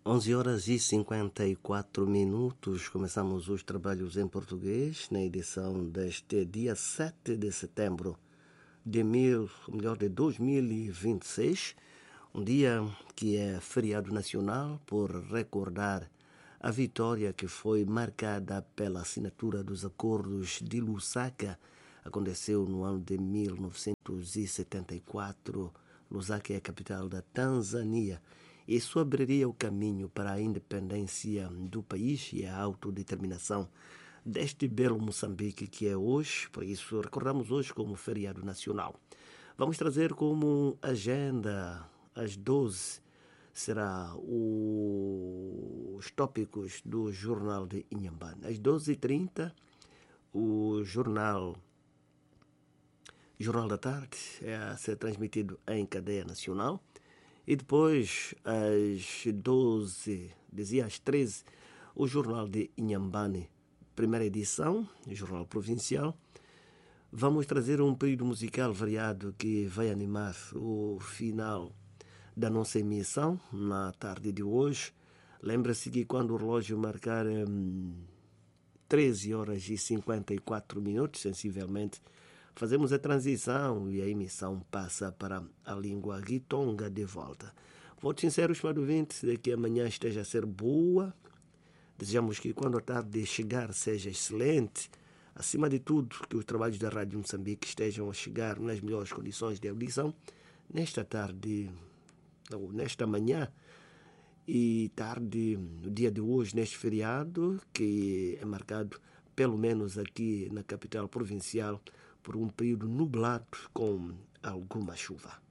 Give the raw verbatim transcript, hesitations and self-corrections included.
onze horas e cinquenta e quatro minutos. Começamos os trabalhos em português na edição deste dia sete de setembro de mil, ou melhor, de dois mil e vinte e seis, um dia que é feriado nacional por recordar a vitória que foi marcada pela assinatura dos acordos de Lusaka. Aconteceu no ano de mil novecentos e setenta e quatro. Lusaka é a capital da Tanzânia. Isso abriria o caminho para a independência do país e a autodeterminação deste belo Moçambique que é hoje. Por isso, recordamos hoje como feriado nacional. Vamos trazer como agenda às doze será o... os tópicos do Jornal de Inhambane. Às doze e trinta, o jornal Jornal da Tarde é a ser transmitido em cadeia nacional. E depois, às doze, dizia às treze, o Jornal de Inhambane, primeira edição, Jornal Provincial. Vamos trazer um período musical variado que vai animar o final da nossa emissão na tarde de hoje. Lembra-se que quando o relógio marcar hum, treze horas e cinquenta e quatro minutos, sensivelmente, fazemos a transição e a emissão passa para a língua guitonga de volta. Votos sinceros, estimado ouvinte, de que amanhã esteja a ser boa. Desejamos que quando a tarde chegar seja excelente. Acima de tudo, que os trabalhos da Rádio Moçambique estejam a chegar nas melhores condições de audição nesta tarde, ou nesta manhã e tarde, no dia de hoje, neste feriado, que é marcado, pelo menos aqui na capital provincial, por um período nublado com alguma chuva.